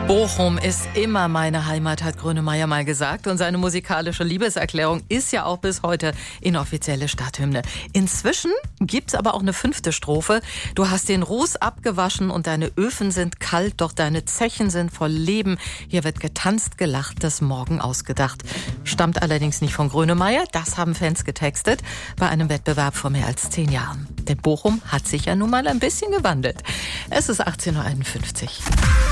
Bochum ist immer meine Heimat, hat Grönemeyer mal gesagt. Und seine musikalische Liebeserklärung ist ja auch bis heute inoffizielle Stadthymne. Inzwischen gibt's aber auch eine 5. Strophe. Du hast den Ruß abgewaschen und deine Öfen sind kalt, doch deine Zechen sind voll Leben. Hier wird getanzt, gelacht, das Morgen ausgedacht. Stammt allerdings nicht von Grönemeyer, das haben Fans getextet bei einem Wettbewerb vor mehr als 10 Jahren. Denn Bochum hat sich ja nun mal ein bisschen gewandelt. Es ist 18:51 Uhr.